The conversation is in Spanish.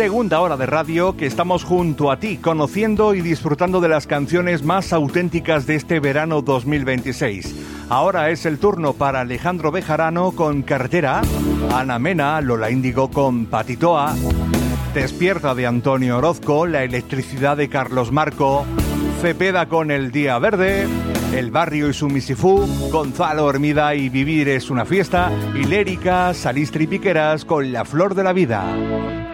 Segunda hora de radio que estamos junto a ti, conociendo y disfrutando de las canciones más auténticas de este verano 2026. Ahora es el turno para Alejandro Bejarano con Carretera, Ana Mena, Lola Índigo con Patitoa, Despierta de Antonio Orozco, La electricidad de Carlos Marco, Cepeda con El día verde, El barrio y su misifú, Gonzalo Hermida y Vivir es una fiesta, y Lérica, Salistri y Piqueras con La flor de la vida.